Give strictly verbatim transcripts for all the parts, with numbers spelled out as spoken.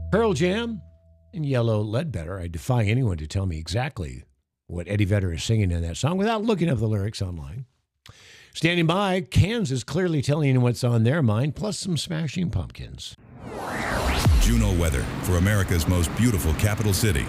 Pearl Jam and Yellow Ledbetter. I defy anyone to tell me exactly what Eddie Vedder is singing in that song without looking up the lyrics online. Standing by, Kansas clearly telling you what's on their mind, plus some Smashing Pumpkins. Juno weather for America's most beautiful capital city.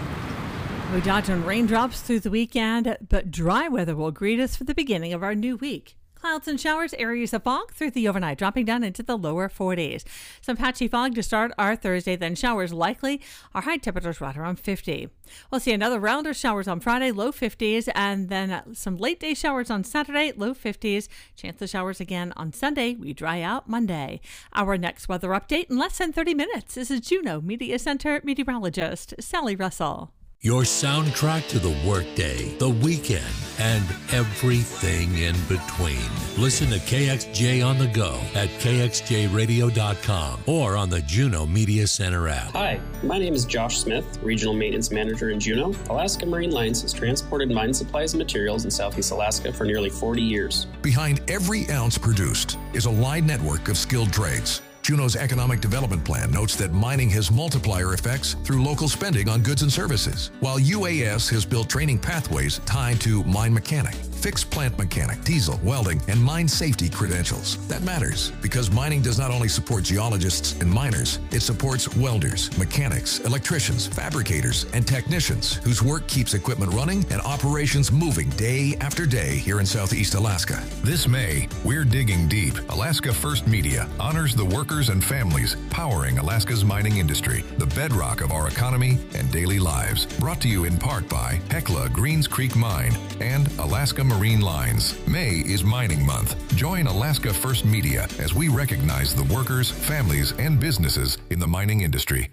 We dodge on raindrops through the weekend, but dry weather will greet us for the beginning of our new week. Clouds and showers, areas of fog through the overnight, dropping down into the lower forties. Some patchy fog to start our Thursday, then showers likely. Our high temperatures right around fifty. We'll see another round of showers on Friday, low fifties, and then some late day showers on Saturday, low fifties. Chance of showers again on Sunday. We dry out Monday. Our next weather update in less than thirty minutes. This is Juneau Media Center meteorologist Sally Russell. Your soundtrack to the workday, the weekend, and everything in between. Listen to K X J on the go at K X J radio dot com or on the Juneau Media Center app. Hi, my name is Josh Smith, Regional Maintenance Manager in Juneau. Alaska Marine Lines has transported mine supplies and materials in Southeast Alaska for nearly forty years. Behind every ounce produced is a wide network of skilled trades. Juneau's Economic Development Plan notes that mining has multiplier effects through local spending on goods and services, while U A S has built training pathways tied to mine mechanic, fixed plant mechanic, diesel, welding, and mine safety credentials. That matters because mining does not only support geologists and miners, it supports welders, mechanics, electricians, fabricators, and technicians whose work keeps equipment running and operations moving day after day here in Southeast Alaska. This May, we're digging deep. Alaska First Media honors the workers and families powering Alaska's mining industry, the bedrock of our economy and daily lives. Brought to you in part by Hecla Greens Creek Mine and Alaska Marine Lines. May is Mining Month. Join Alaska First Media as we recognize the workers, families, and businesses in the mining industry.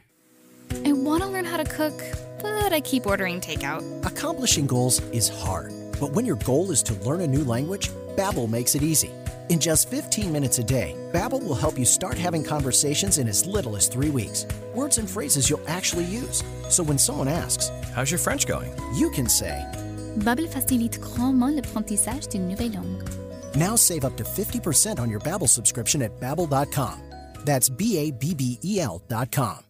I want to learn how to cook, but I keep ordering takeout. Accomplishing goals is hard, but when your goal is to learn a new language, Babbel makes it easy. In just fifteen minutes a day, Babbel will help you start having conversations in as little as three weeks. Words and phrases you'll actually use. So when someone asks, "How's your French going?" you can say, Babbel facilite grandement l'apprentissage d'une nouvelle langue. Now save up to fifty percent on your Babbel subscription at babbel dot com. That's B A B B E L dot com.